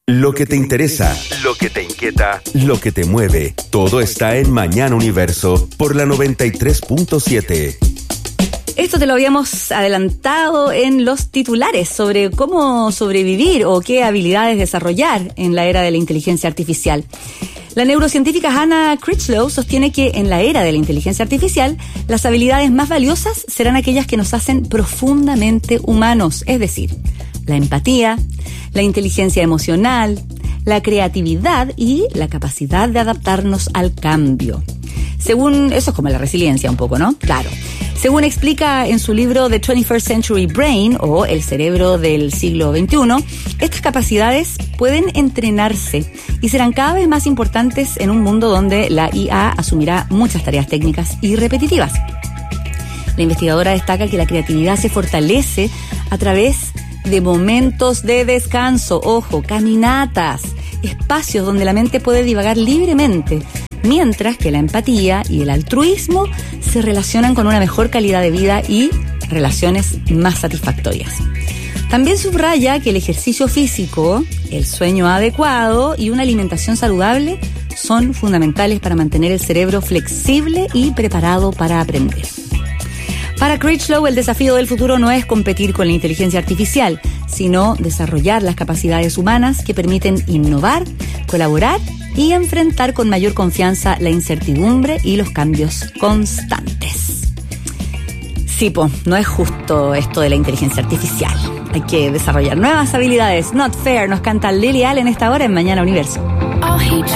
Lo que te interesa, lo que te inquieta, lo que te mueve, todo está en Mañana Universo por la 93.7. Esto te lo habíamos adelantado en los titulares sobre cómo sobrevivir o qué habilidades desarrollar en la era de la inteligencia artificial. La neurocientífica Hannah Critchlow sostiene que en la era de la inteligencia artificial, las habilidades más valiosas serán aquellas que nos hacen profundamente humanos, es decir, la empatía, la inteligencia emocional, la creatividad y la capacidad de adaptarnos al cambio. Según, eso es como la resiliencia un poco, ¿no? Claro. Según explica en su libro The 21st Century Brain, o El cerebro del siglo XXI, estas capacidades pueden entrenarse y serán cada vez más importantes en un mundo donde la IA asumirá muchas tareas técnicas y repetitivas. La investigadora destaca que la creatividad se fortalece a través de momentos de descanso, ojo, caminatas, espacios donde la mente puede divagar libremente, mientras que la empatía y el altruismo se relacionan con una mejor calidad de vida y relaciones más satisfactorias. También subraya que el ejercicio físico, el sueño adecuado y una alimentación saludable son fundamentales para mantener el cerebro flexible y preparado para aprender. Para Critchlow, el desafío del futuro no es competir con la inteligencia artificial, sino desarrollar las capacidades humanas que permiten innovar, colaborar y enfrentar con mayor confianza la incertidumbre y los cambios constantes. Sí, no es justo esto de la inteligencia artificial. Hay que desarrollar nuevas habilidades. Not fair, nos canta Lily Allen esta hora en Mañana Universo. Oh, he